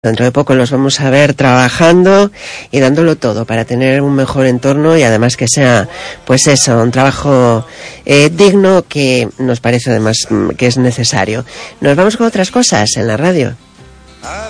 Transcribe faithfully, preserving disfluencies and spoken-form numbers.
Dentro de poco los vamos a ver trabajando y dándolo todo para tener un mejor entorno y además que sea, pues eso, un trabajo eh, digno que nos parece además que es necesario. Nos vamos con otras cosas en la radio.